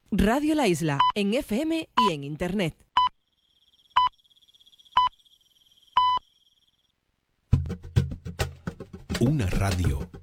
Radio La Isla, en FM y en Internet. Una radio